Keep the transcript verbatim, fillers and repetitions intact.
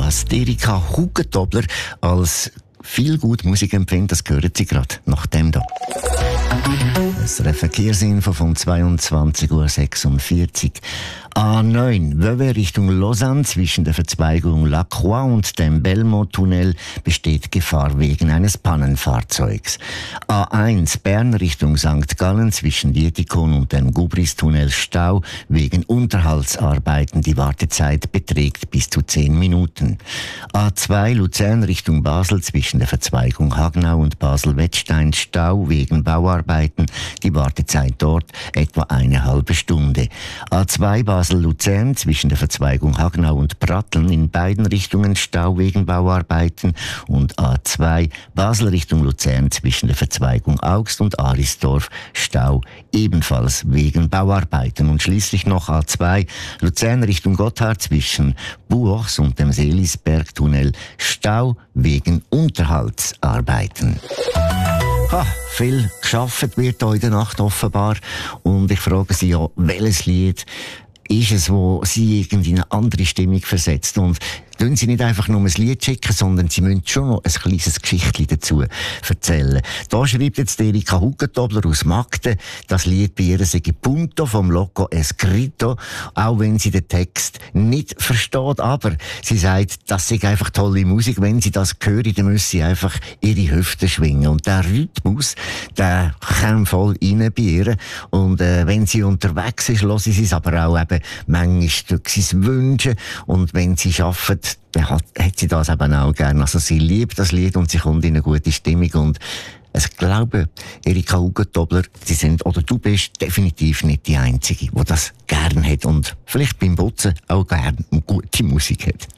was Erika Hugentobler als viel gut Musik empfindet, das hören Sie gerade nach dem da. Das ist eine Verkehrsinfo von zweiundzwanzig Uhr sechsundvierzig. A neun, Vevey Richtung Lausanne zwischen der Verzweigung La Croix und dem Belmont-Tunnel besteht Gefahr wegen eines Pannenfahrzeugs. A eins, Bern Richtung Sankt Gallen zwischen Dietikon und dem Gubris-Tunnel Stau wegen Unterhaltsarbeiten. Die Wartezeit beträgt bis zu zehn Minuten. A zwei, Luzern Richtung Basel zwischen der Verzweigung Hagenau und Basel-Wettstein Stau wegen Bauarbeiten. Die Wartezeit dort etwa eine halbe Stunde. A zwei, Basel-Luzern zwischen der Verzweigung Hagenau und Pratteln in beiden Richtungen Stau wegen Bauarbeiten. Und A zwei, Basel Richtung Luzern zwischen der Verzweigung Augst und Arisdorf Stau ebenfalls wegen Bauarbeiten. Und schließlich noch A zwei, Luzern Richtung Gotthard zwischen Buochs und dem Seelisbergtunnel Stau wegen Unterhaltsarbeiten. Ha, viel geschafft wird heute in der Nacht offenbar. Und ich frage Sie ja, welches Lied ist es, wo Sie irgendwie in eine andere Stimmung versetzt? Und tun Sie nicht einfach nur ein Lied schicken, sondern Sie müssen schon noch ein kleines Geschichtchen dazu erzählen. Da schreibt jetzt Erika Hugentobler aus Magden, das Lied bei ihr sei Punto vom Loco Escrito, auch wenn sie den Text nicht versteht. Aber sie sagt, das sei einfach tolle Musik. Wenn sie das hören, dann müssen sie einfach ihre Hüfte schwingen. Und der Rhythmus, der kommt voll rein bei ihr. Und äh, wenn sie unterwegs ist, hören sie es aber auch eben manchmal durch sein Wünschen. Und wenn sie arbeitet, dann hat, hat sie das eben auch gerne. Also sie liebt das Lied und sie kommt in eine gute Stimmung. Und ich glaube, Erika Hugentobler, sie sind, oder du bist definitiv nicht die Einzige, die das gerne hat und vielleicht beim Putzen auch gerne gute Musik hat.